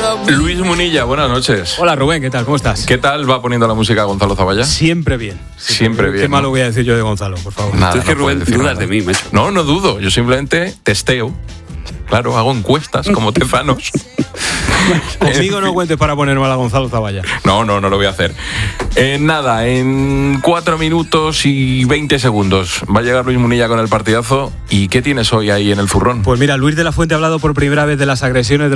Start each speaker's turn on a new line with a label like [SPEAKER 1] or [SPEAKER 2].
[SPEAKER 1] Luis Munilla, buenas noches.
[SPEAKER 2] Hola Rubén, ¿qué tal? ¿Cómo estás?
[SPEAKER 1] ¿Qué tal va poniendo la música Gonzalo Zavalla?
[SPEAKER 2] Siempre bien.
[SPEAKER 1] Siempre bien.
[SPEAKER 2] Qué malo voy a decir yo de Gonzalo, por favor.
[SPEAKER 1] Nada,
[SPEAKER 3] Tú es que
[SPEAKER 1] no puedes
[SPEAKER 3] Rubén
[SPEAKER 1] decir
[SPEAKER 3] dudas
[SPEAKER 1] nada.
[SPEAKER 3] de mí, macho.
[SPEAKER 1] No dudo, yo simplemente testeo. Claro, hago encuestas como Tezanos.
[SPEAKER 2] Conmigo no cuentes para poner mal a Gonzalo Zavalla.
[SPEAKER 1] No lo voy a hacer. Nada, en 4 minutos y 20 segundos va a llegar Luis Munilla con el partidazo. ¿Y qué tienes hoy ahí en el zurrón?
[SPEAKER 2] Pues mira, Luis de la Fuente ha hablado por primera vez de las agresiones de